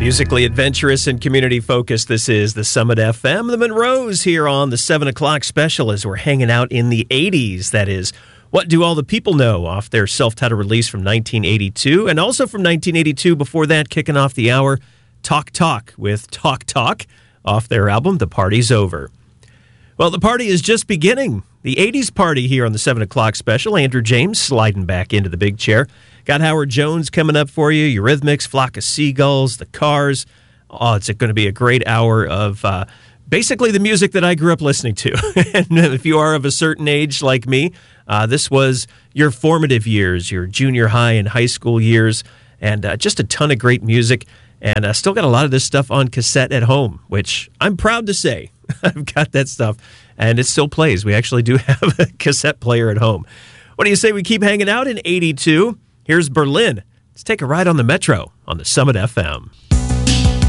Musically adventurous and community-focused, this is the Summit FM. The Monroes here on the 7 o'clock special as we're hanging out in the 80s. That is, What Do All the People Know, off their self-titled release from 1982. And also from 1982, before that, kicking off the hour, Talk Talk with Talk Talk, off their album, The Party's Over. Well, the party is just beginning. The 80s party here on the 7 o'clock special. Andrew James sliding back into the big chair. Got Howard Jones coming up for you, Eurythmics, Flock of Seagulls, The Cars. Oh, it's going to be a great hour of basically the music that I grew up listening to. And if you are of a certain age like me, this was your formative years, your junior high and high school years, and just a ton of great music. And I still got a lot of this stuff on cassette at home, which I'm proud to say. I've got that stuff, and it still plays. We actually do have a cassette player at home. What do you say we keep hanging out in 82? Here's Berlin. Let's take a ride on the Metro on the Summit FM.